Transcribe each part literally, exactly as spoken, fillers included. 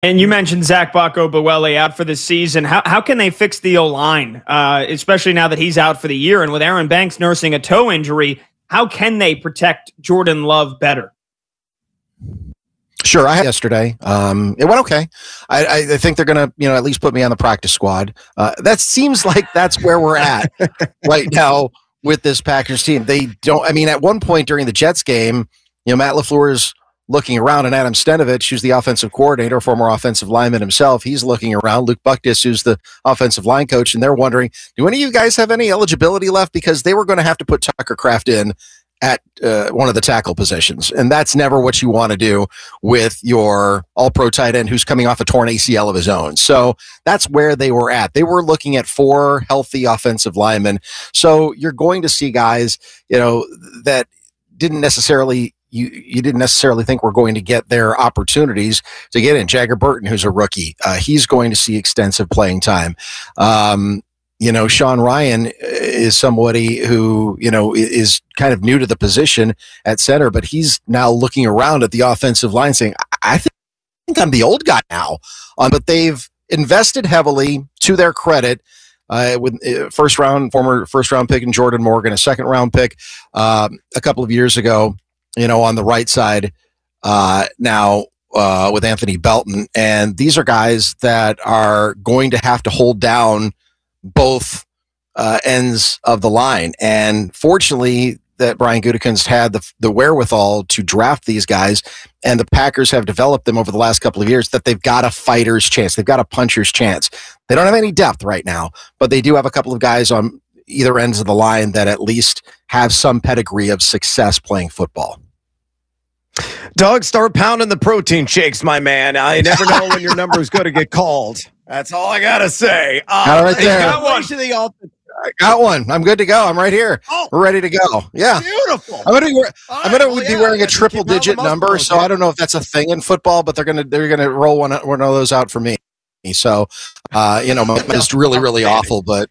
And you mentioned Zach Bako-Buele out for the season. How how can they fix the O-line, uh, especially now that he's out for the year? And with Aaron Banks nursing a toe injury, how can they protect Jordan Love better? Sure, I had yesterday. Um, it went okay. I, I, I think they're going to, you know, at least put me on the practice squad. Uh, that seems like that's where we're at right now with this Packers team. They don't. I mean, at one point during the Jets game, you know, Matt LaFleur's looking around, and Adam Stenovich, who's the offensive coordinator, former offensive lineman himself, he's looking around. Luke Bucktis, who's the offensive line coach, and they're wondering, do any of you guys have any eligibility left? Because they were going to have to put Tucker Kraft in at uh, one of the tackle positions. And that's never what you want to do with your all-pro tight end who's coming off a torn A C L of his own. So that's where they were at. They were looking at four healthy offensive linemen. So you're going to see guys, you know, that didn't necessarily You you didn't necessarily think we're going to get their opportunities to get in. Jagger Burton, who's a rookie, uh, he's going to see extensive playing time. Um, you know, Sean Ryan is somebody who, you know, is kind of new to the position at center, but he's now looking around at the offensive line saying, I think I'm the old guy now. Um, but they've invested heavily, to their credit, Uh, with uh, first round, former first round pick in Jordan Morgan, a second round pick um, a couple of years ago, you know, on the right side uh, now uh, with Anthony Belton. And these are guys that are going to have to hold down both uh, ends of the line. And fortunately, that Brian Gutekunst had the, the wherewithal to draft these guys, and the Packers have developed them over the last couple of years, that they've got a fighter's chance. They've got a puncher's chance. They don't have any depth right now, but they do have a couple of guys on either ends of the line that at least have some pedigree of success playing football. Doug, start pounding the protein shakes, my man. I never know when your number is going to get called. That's all I got to say. Uh, All right there. Got one. To the offense. I got one. I'm good to go. I'm right here. Oh, we're ready to go. Yeah. Beautiful. I'm going to be, I'm going to well, be yeah, wearing a triple digit number. So I don't know if that's a thing in football, but they're going to, they're going to roll one, one of those out for me. So, uh, you know, it's really, really awful, but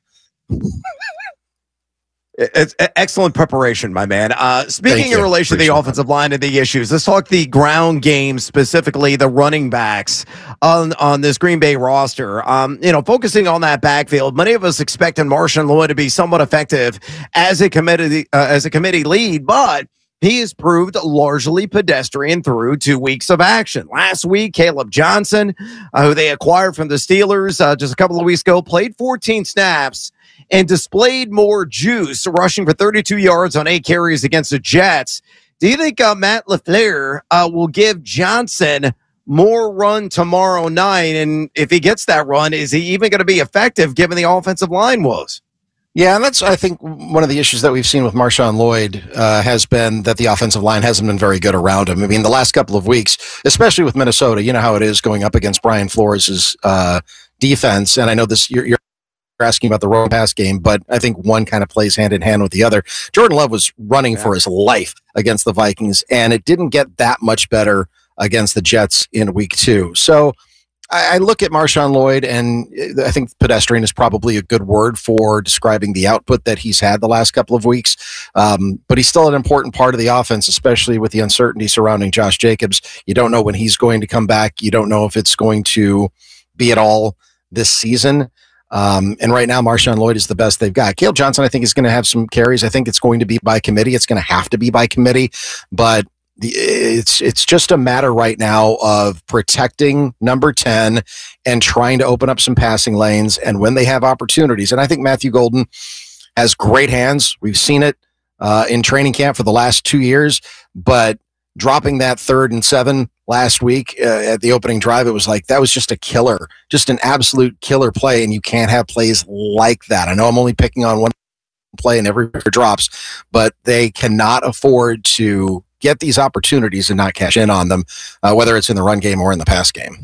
it's excellent preparation, my man. Uh, speaking in relation to the offensive line and the issues, let's talk the ground game, specifically the running backs on, on this Green Bay roster. Um, you know, focusing on that backfield, many of us expected Marshawn Lloyd to be somewhat effective as a committee uh, as a committee lead, but he has proved largely pedestrian through two weeks of action. Last week, Caleb Johnson, uh, who they acquired from the Steelers uh, just a couple of weeks ago, played fourteen snaps and displayed more juice, rushing for thirty-two yards on eight carries against the Jets. Do you think uh, Matt LaFleur uh, will give Johnson more run tomorrow night? And if he gets that run, is he even going to be effective given the offensive line woes? Yeah, and that's, I think, one of the issues that we've seen with Marshawn Lloyd uh, has been that the offensive line hasn't been very good around him. I mean, the last couple of weeks, especially with Minnesota, you know how it is going up against Brian Flores' uh, defense. And I know this, you're, you're asking about the run pass game, but I think one kind of plays hand in hand with the other. Jordan Love was running yeah. for his life against the Vikings, and it didn't get that much better against the Jets in week two. So I, I look at Marshawn Lloyd, and I think pedestrian is probably a good word for describing the output that he's had the last couple of weeks. Um, but he's still an important part of the offense, especially with the uncertainty surrounding Josh Jacobs. You don't know when he's going to come back. You don't know if it's going to be at all this season. Um, and right now, Marshawn Lloyd is the best they've got. Caleb Johnson, I think, is going to have some carries. I think it's going to be by committee. It's going to have to be by committee. But the, it's it's just a matter right now of protecting number ten and trying to open up some passing lanes. And when they have opportunities, and I think Matthew Golden has great hands. We've seen it uh, in training camp for the last two years. But dropping that third and seven last week uh, at the opening drive, it was like that was just a killer, just an absolute killer play, and you can't have plays like that. I know I'm only picking on one play and every drops, but they cannot afford to get these opportunities and not cash in on them, uh, whether it's in the run game or in the pass game.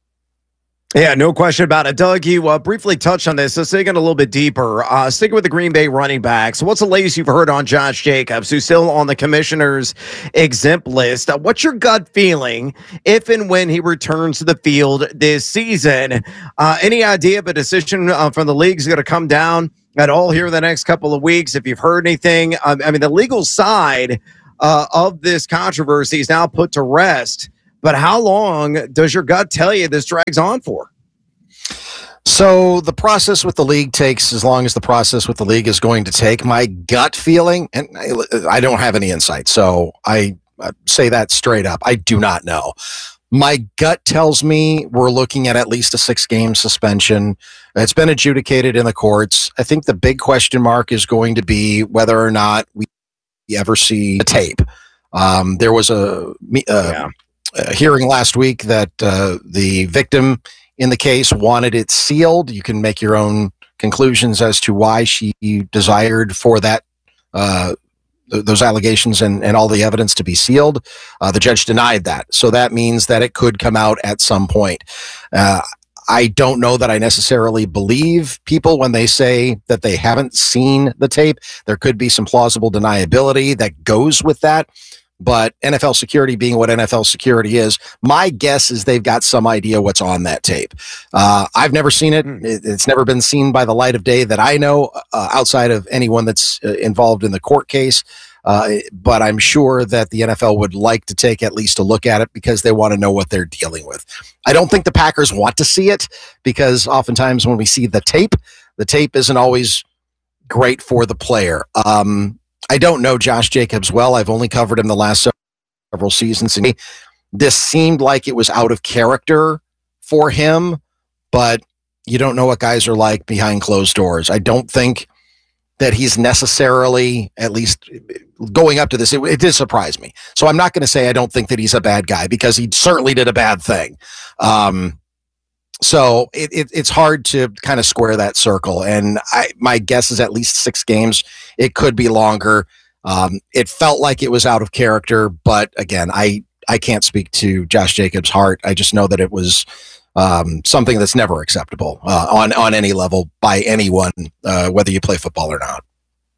Yeah, no question about it. Doug, you uh, briefly touched on this. Let's dig in a little bit deeper. Uh, sticking with the Green Bay running backs, what's the latest you've heard on Josh Jacobs, who's still on the commissioner's exempt list? Uh, what's your gut feeling if and when he returns to the field this season? Uh, any idea of a decision uh, from the league is going to come down at all here in the next couple of weeks? If you've heard anything, um, I mean, the legal side uh, of this controversy is now put to rest. but how long does your gut tell you this drags on for? So the process with the league takes as long as the process with the league is going to take. My gut feeling, and I, I don't have any insight, so I, I say that straight up. I do not know. My gut tells me we're looking at at least a six-game suspension. It's been adjudicated in the courts. I think the big question mark is going to be whether or not we ever see the tape. Um, there was a, uh, yeah. a hearing last week that uh, the victim in the case wanted it sealed. You can make your own conclusions as to why she desired for that uh, th- those allegations and, and all the evidence to be sealed. Uh, the judge denied that. So that means that it could come out at some point. Uh, I don't know that I necessarily believe people when they say that they haven't seen the tape. There could be some plausible deniability that goes with that. But N F L security being what N F L security is, my guess is they've got some idea what's on that tape. Uh, I've never seen it. It's never been seen by the light of day that I know, uh, outside of anyone that's uh, involved in the court case. Uh, but I'm sure that the N F L would like to take at least a look at it because they want to know what they're dealing with. I don't think the Packers want to see it because oftentimes when we see the tape, the tape isn't always great for the player. Um, I don't know Josh Jacobs well. I've only covered him the last several seasons. And this seemed like it was out of character for him, but you don't know what guys are like behind closed doors. I don't think that he's necessarily, at least going up to this, it, it did surprise me. So I'm not going to say I don't think that he's a bad guy because he certainly did a bad thing. Um, So it, it, it's hard to kind of square that circle. And I, my guess is at least six games. It could be longer. Um, it felt like it was out of character. But again, I, I can't speak to Josh Jacobs' heart. I just know that it was um, something that's never acceptable uh, on, on any level by anyone, uh, whether you play football or not.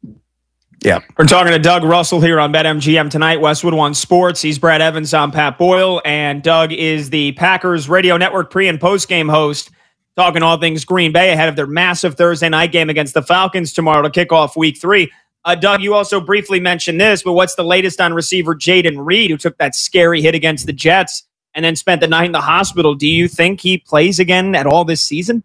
Yeah. We're talking to Doug Russell here on BetMGM tonight, Westwood One Sports. He's Brad Evans, I'm Pat Boyle, and Doug is the Packers Radio Network pre- and post-game host, talking all things Green Bay ahead of their massive Thursday night game against the Falcons tomorrow to kick off week three. Uh, Doug, you also briefly mentioned this, but what's the latest on receiver Jayden Reed, who took that scary hit against the Jets and then spent the night in the hospital? Do you think he plays again at all this season?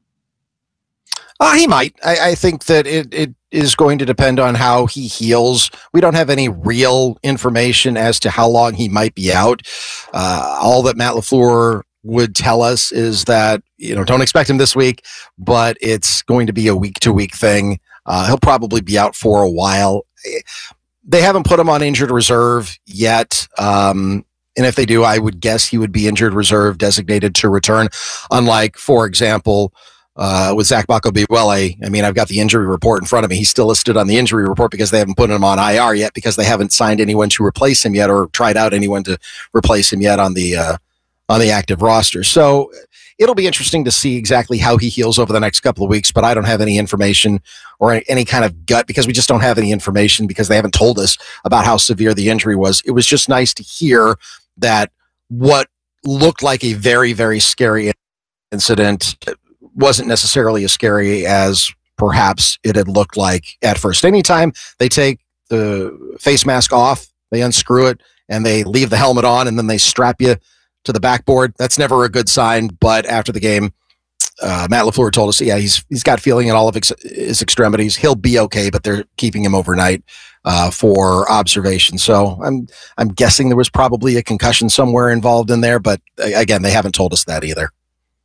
Uh, he might. I, I think that it, it is going to depend on how he heals. We don't have any real information as to how long he might be out. Uh, all that Matt LaFleur would tell us is that, you know, don't expect him this week, but it's going to be a week-to-week thing. Uh, he'll probably be out for a while. They haven't put him on injured reserve yet. Um, and if they do, I would guess he would be injured reserve designated to return. Unlike, for example, Uh, with Zach Bacco-Biwele, I mean, I've got the injury report in front of me. He's still listed on the injury report because they haven't put him on I R yet because they haven't signed anyone to replace him yet or tried out anyone to replace him yet on the uh, on the active roster. So it'll be interesting to see exactly how he heals over the next couple of weeks, but I don't have any information or any kind of gut because we just don't have any information because they haven't told us about how severe the injury was. It was just nice to hear that what looked like a very, very scary incident wasn't necessarily as scary as perhaps it had looked like at first. Anytime they take the face mask off, they unscrew it, and they leave the helmet on, and then they strap you to the backboard, that's never a good sign. But after the game, uh, Matt LaFleur told us, yeah, he's he's got feeling in all of ex- his extremities. He'll be okay, but they're keeping him overnight uh, for observation. So I'm I'm guessing there was probably a concussion somewhere involved in there, but again, they haven't told us that either.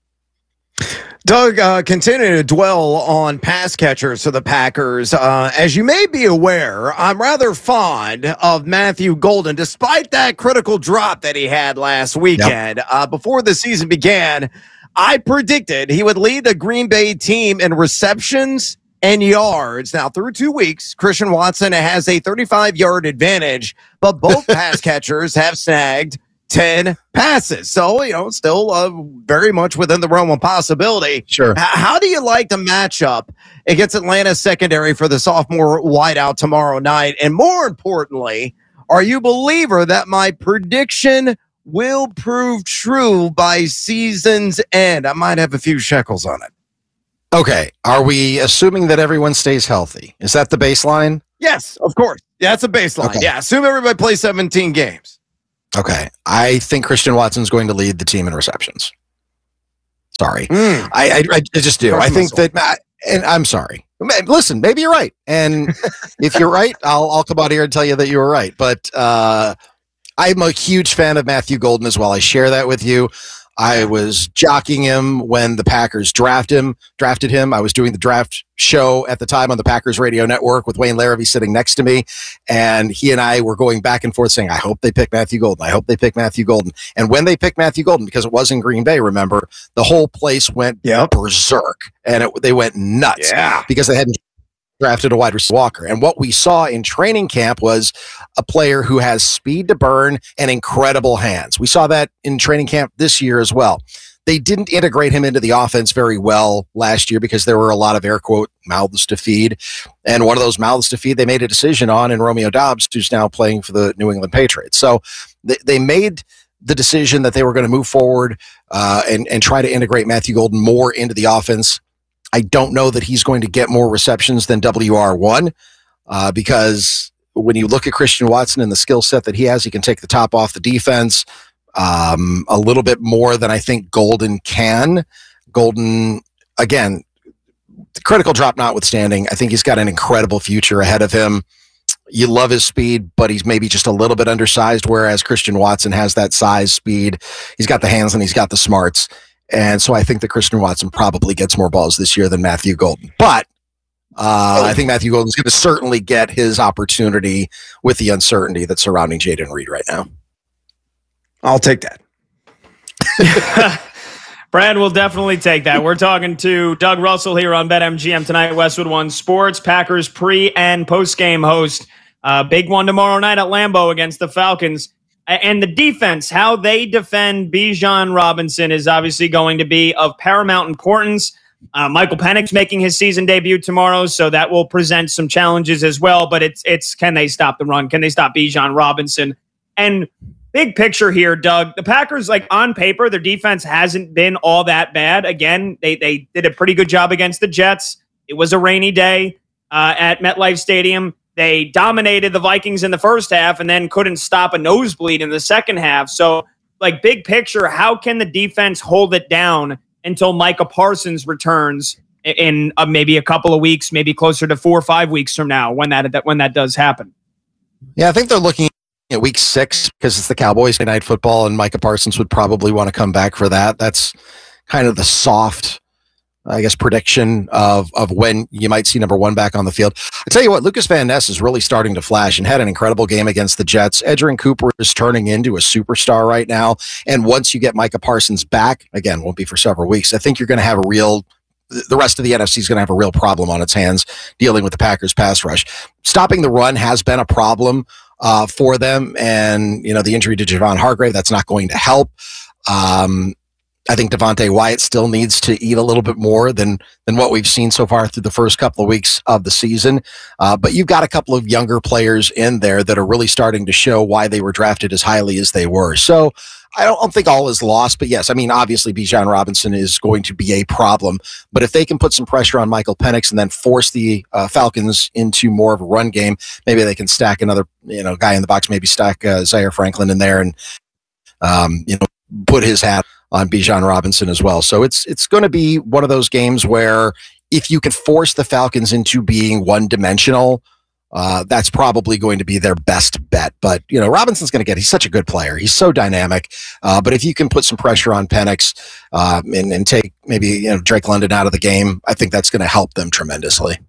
Doug, uh, continue to dwell on pass catchers for the Packers. Uh, as you may be aware, I'm rather fond of Matthew Golden, despite that critical drop that he had last weekend. Yep. Uh, before the season began, I predicted he would lead the Green Bay team in receptions and yards. Now, through two weeks, Christian Watson has a thirty-five-yard advantage, but both pass catchers have snagged ten passes. So, you know, still uh, very much within the realm of possibility. Sure. H- how do you like the matchup against Atlanta's secondary for the sophomore wideout tomorrow night? And more importantly, are you a believer that my prediction will prove true by season's end? I might have a few shekels on it. Okay. Are we assuming that everyone stays healthy? Is that the baseline? Yes, of course. Yeah, that's a baseline. Okay. Yeah, assume everybody plays seventeen games. Okay. I think Christian Watson's going to lead the team in receptions. Sorry. Mm. I, I I just do. I think that, and I'm sorry. Listen, maybe you're right. And if you're right, I'll I'll come out here and tell you that you were right. But uh, I'm a huge fan of Matthew Golden as well. I share that with you. I was jockeying him when the Packers draft him, drafted him. I was doing the draft show at the time on the Packers radio network with Wayne Larrabee sitting next to me. And he and I were going back and forth saying, I hope they pick Matthew Golden. I hope they pick Matthew Golden. And when they picked Matthew Golden, because it was in Green Bay, remember, the whole place went yep. berserk and it, they went nuts yeah. because they hadn't drafted a wide receiver Walker. And what we saw in training camp was a player who has speed to burn and incredible hands. We saw that in training camp this year as well. They didn't integrate him into the offense very well last year because there were a lot of air quote mouths to feed. And one of those mouths to feed, they made a decision on in Romeo Doubs, who's now playing for the New England Patriots. So they, they made the decision that they were going to move forward uh, and, and try to integrate Matthew Golden more into the offense. I don't know that he's going to get more receptions than W R one uh, because when you look at Christian Watson and the skill set that he has, he can take the top off the defense um, a little bit more than I think Golden can. Golden, again, critical drop notwithstanding, I think he's got an incredible future ahead of him. You love his speed, but he's maybe just a little bit undersized, whereas Christian Watson has that size, speed. He's got the hands and he's got the smarts. And so I think that Christian Watson probably gets more balls this year than Matthew Golden. But uh, I think Matthew Golden's going to certainly get his opportunity with the uncertainty that's surrounding Jayden Reed right now. I'll take that. Brad will definitely take that. We're talking to Doug Russell here on BetMGM tonight, Westwood One Sports, Packers pre- and post-game host. Uh, big one tomorrow night at Lambeau against the Falcons. And the defense, how they defend Bijan Robinson is obviously going to be of paramount importance. Uh, Michael Penix making his season debut tomorrow, so that will present some challenges as well. But it's it's can they stop the run? Can they stop Bijan Robinson? And big picture here, Doug, the Packers, like on paper, their defense hasn't been all that bad. Again, they they did a pretty good job against the Jets. It was a rainy day uh, at MetLife Stadium. They dominated the Vikings in the first half and then couldn't stop a nosebleed in the second half. So, like, big picture, how can the defense hold it down until Micah Parsons returns in uh, maybe a couple of weeks, maybe closer to four or five weeks from now when that, that when that does happen? Yeah, I think they're looking at week six because it's the Cowboys night football, and Micah Parsons would probably want to come back for that. That's kind of the soft, I guess, prediction of of when you might see number one back on the field. I tell you what, Lucas Van Ness is really starting to flash and had an incredible game against the Jets. Edgerrin Cooper is turning into a superstar right now. And once you get Micah Parsons back, again, won't be for several weeks, I think you're going to have a real, the rest of the N F C is going to have a real problem on its hands dealing with the Packers pass rush. Stopping the run has been a problem uh, for them. And, you know, the injury to Javon Hargrave, that's not going to help. Um, I think Devontae Wyatt still needs to eat a little bit more than than what we've seen so far through the first couple of weeks of the season. Uh, but you've got a couple of younger players in there that are really starting to show why they were drafted as highly as they were. So I don't, I don't think all is lost. But yes, I mean, obviously Bijan Robinson is going to be a problem. But if they can put some pressure on Michael Penix and then force the uh, Falcons into more of a run game, maybe they can stack another you know guy in the box, maybe stack uh, Zaire Franklin in there and um, you know put his hat on Bijan Robinson as well. So it's it's going to be one of those games where if you can force the Falcons into being one-dimensional, uh, that's probably going to be their best bet. But, you know, Robinson's going to get, he's such a good player. He's so dynamic. Uh, but if you can put some pressure on Penix uh, and, and take maybe you know Drake London out of the game, I think that's going to help them tremendously.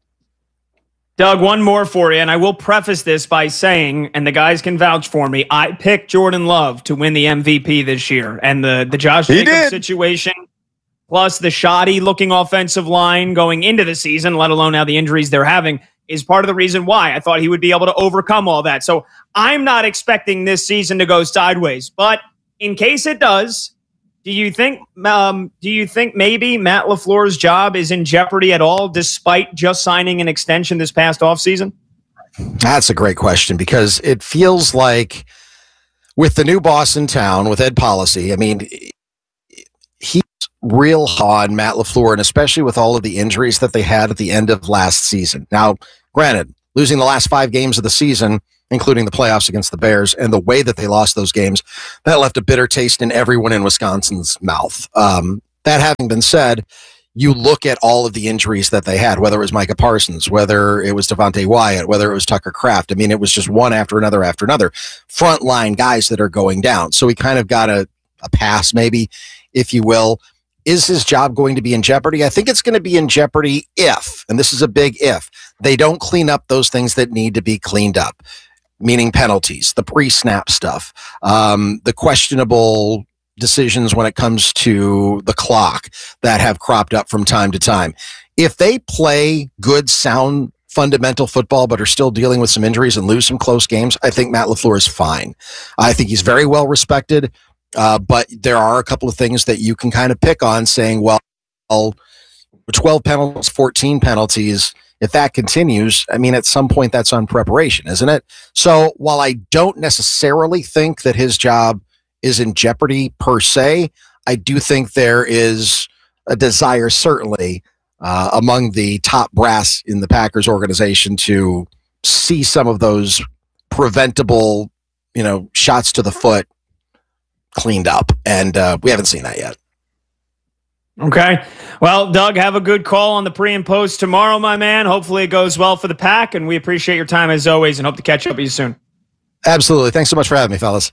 Doug, one more for you, and I will preface this by saying, and the guys can vouch for me, I picked Jordan Love to win the M V P this year. And the, the Josh he Jacobs did. situation, plus the shoddy-looking offensive line going into the season, let alone now the injuries they're having, is part of the reason why I thought he would be able to overcome all that. So I'm not expecting this season to go sideways. But in case it does, Do you think um, do you think maybe Matt LaFleur's job is in jeopardy at all, despite just signing an extension this past offseason? That's a great question because it feels like with the new boss in town, with Ed Policy, I mean, he's real hard on Matt LaFleur, and especially with all of the injuries that they had at the end of last season. Now, granted, losing the last five games of the season including the playoffs against the Bears, and the way that they lost those games, that left a bitter taste in everyone in Wisconsin's mouth. Um, that having been said, you look at all of the injuries that they had, whether it was Micah Parsons, whether it was Devontae Wyatt, whether it was Tucker Kraft. I mean, it was just one after another after another. Frontline guys that are going down. So he kind of got a, a pass, maybe, if you will. Is his job going to be in jeopardy? I think it's going to be in jeopardy if, and this is a big if, they don't clean up those things that need to be cleaned up, meaning penalties, the pre-snap stuff, um, the questionable decisions when it comes to the clock that have cropped up from time to time. If they play good, sound, fundamental football, but are still dealing with some injuries and lose some close games, I think Matt LaFleur is fine. I think he's very well respected, uh, but there are a couple of things that you can kind of pick on, saying, well, twelve penalties, fourteen penalties, if that continues, I mean, at some point that's on preparation, isn't it? So while I don't necessarily think that his job is in jeopardy per se, I do think there is a desire, certainly, uh, among the top brass in the Packers organization to see some of those preventable, you know, shots to the foot cleaned up. And uh, we haven't seen that yet. Okay. Well, Doug, have a good call on the pre and post tomorrow, my man. Hopefully it goes well for the Pack, and we appreciate your time as always and hope to catch up with you soon. Absolutely. Thanks so much for having me, fellas.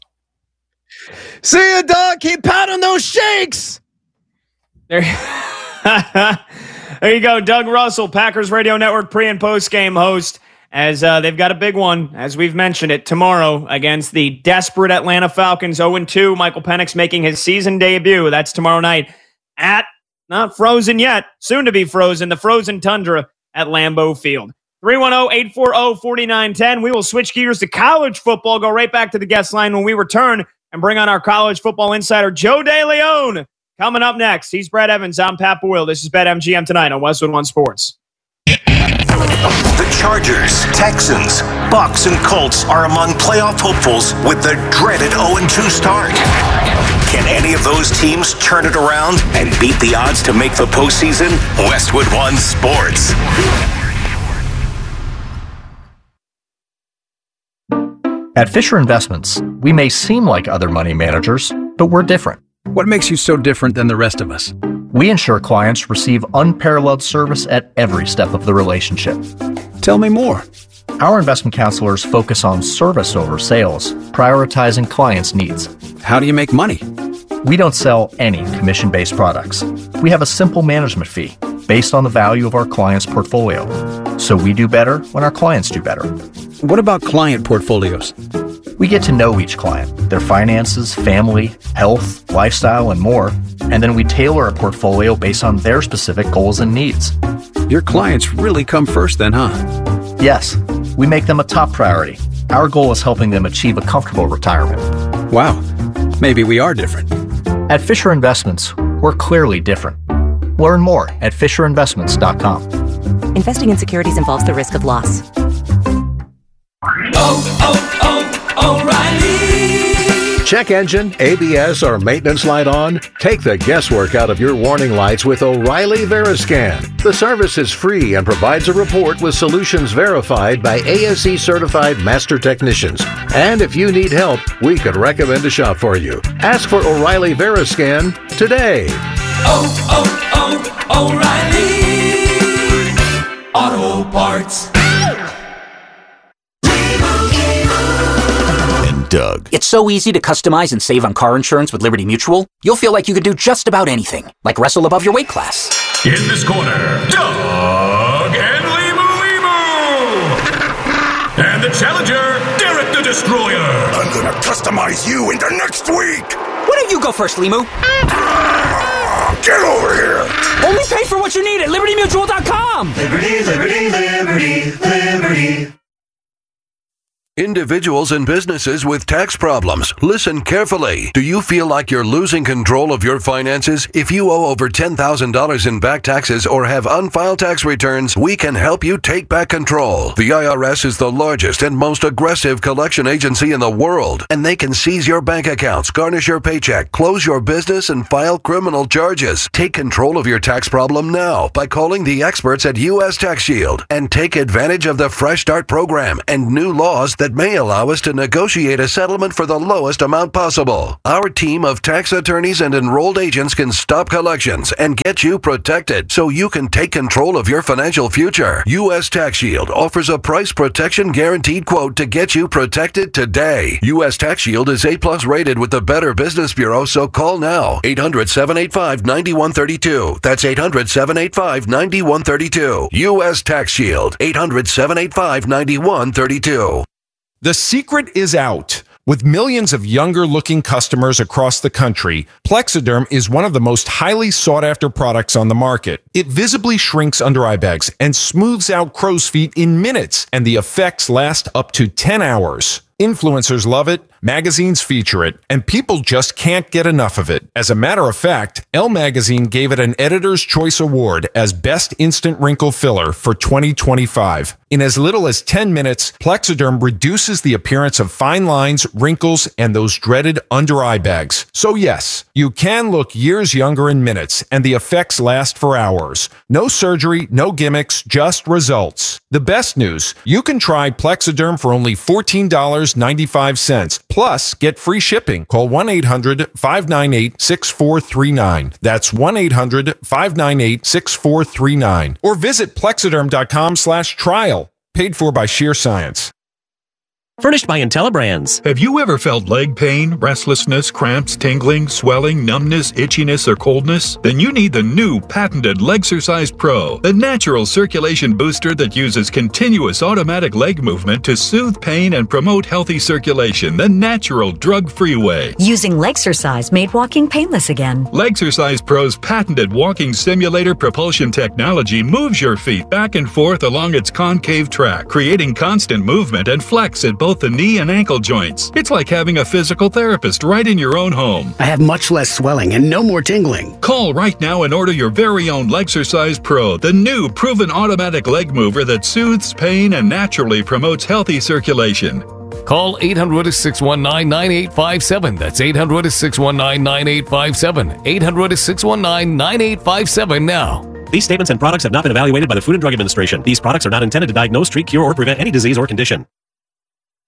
See you, Doug. Keep pounding those shakes. There, there you go. Doug Russell, Packers Radio Network pre- and post-game host, as uh, they've got a big one, as we've mentioned it, tomorrow against the desperate Atlanta Falcons, oh and two. Michael Penix making his season debut. That's tomorrow night at, not frozen yet, soon to be frozen, the frozen tundra at Lambeau Field. three one zero, eight four zero, four nine one zero. We will switch gears to college football, go right back to the guest line when we return, and bring on our college football insider, Joe DeLeon. Coming up next, he's Brad Evans. I'm Pat Boyle. This is BetMGM Tonight on Westwood One Sports. The Chargers, Texans, Bucks, and Colts are among playoff hopefuls with the dreaded oh and two start. Can any of those teams turn it around and beat the odds to make the postseason? Westwood One Sports. At Fisher Investments, we may seem like other money managers, but we're different. What makes you so different than the rest of us? We ensure clients receive unparalleled service at every step of the relationship. Tell me more. Our investment counselors focus on service over sales, prioritizing clients' needs. How do you make money? We don't sell any commission-based products. We have a simple management fee based on the value of our clients' portfolio. So we do better when our clients do better. What about client portfolios? We get to know each client, their finances, family, health, lifestyle, and more, and then we tailor a portfolio based on their specific goals and needs. Your clients really come first then, huh? Yes, we make them a top priority. Our goal is helping them achieve a comfortable retirement. Wow, maybe we are different. At Fisher Investments, we're clearly different. Learn more at fisher investments dot com. Investing in securities involves the risk of loss. Oh, oh, oh, O'Reilly. Check engine, A B S, or maintenance light on? Take the guesswork out of your warning lights with O'Reilly Veriscan. The service is free and provides a report with solutions verified by A S E certified master technicians. And if you need help, we could recommend a shop for you. Ask for O'Reilly Veriscan today. Oh, oh, oh, O'Reilly Auto Parts. Doug. It's so easy to customize and save on car insurance with Liberty Mutual. You'll feel like you could do just about anything, like wrestle above your weight class. In this corner, Doug and Limu Limu. And the challenger, Derek the Destroyer. I'm gonna customize you into next week. Why don't you go first, Limu? Get over here. Only pay for what you need at liberty mutual dot com. Liberty, liberty, liberty, liberty. Individuals and businesses with tax problems, listen carefully. Do you feel like you're losing control of your finances? If you owe over ten thousand dollars in back taxes or have unfiled tax returns, we can help you take back control. The I R S is the largest and most aggressive collection agency in the world, and they can seize your bank accounts, garnish your paycheck, close your business, and file criminal charges. Take control of your tax problem now by calling the experts at U S Tax Shield and take advantage of the Fresh Start program and new laws that that may allow us to negotiate a settlement for the lowest amount possible. Our team of tax attorneys and enrolled agents can stop collections and get you protected so you can take control of your financial future. U S Tax Shield offers a price protection guaranteed quote to get you protected today. U S Tax Shield is A plus rated with the Better Business Bureau, so call now. eight hundred, seven eight five, nine one three two. That's eight hundred, seven eight five, nine one three two. U S Tax Shield. eight hundred, seven eight five, nine one three two. The secret is out. With millions of younger-looking customers across the country, Plexiderm is one of the most highly sought-after products on the market. It visibly shrinks under-eye bags and smooths out crow's feet in minutes, and the effects last up to ten hours. Influencers love it, magazines feature it, and people just can't get enough of it. As a matter of fact, Elle Magazine gave it an Editor's Choice Award as Best Instant Wrinkle Filler for twenty twenty-five. In as little as ten minutes, Plexiderm reduces the appearance of fine lines, wrinkles, and those dreaded under-eye bags. So yes, you can look years younger in minutes, and the effects last for hours. No surgery, no gimmicks, just results. The best news, you can try Plexiderm for only fourteen dollars and ninety-five cents. Plus, get free shipping. Call one eight hundred, five nine eight, six four three nine. That's one eight hundred, five nine eight, six four three nine. Or visit plexiderm.com slash trial. Paid for by Sheer Science. Furnished by IntelliBrands. Have you ever felt leg pain, restlessness, cramps, tingling, swelling, numbness, itchiness, or coldness? Then you need the new patented Legsercise Pro, the natural circulation booster that uses continuous automatic leg movement to soothe pain and promote healthy circulation the natural, drug-free way. Using Legsercise made walking painless again. Legsercise Pro's patented walking simulator propulsion technology moves your feet back and forth along its concave track, creating constant movement and flex at both the knee and ankle joints. It's like having a physical therapist right in your own home. I have much less swelling and no more tingling. Call right now and order your very own Legsercise Pro, the new proven automatic leg mover that soothes pain and naturally promotes healthy circulation. Call eight hundred, six one nine, nine eight five seven. That's eight hundred, six one nine, nine eight five seven. eight hundred, six one nine, nine eight five seven now. These statements and products have not been evaluated by the Food and Drug Administration. These products are not intended to diagnose, treat, cure, or prevent any disease or condition.